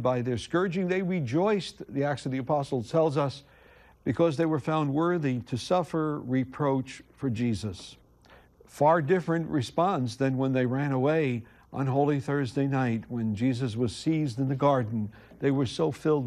by their scourging, they rejoiced, the Acts of the Apostles tells us, because they were found worthy to suffer reproach for Jesus. Far different response than when they ran away on Holy Thursday night when Jesus was seized in the garden. They were so filled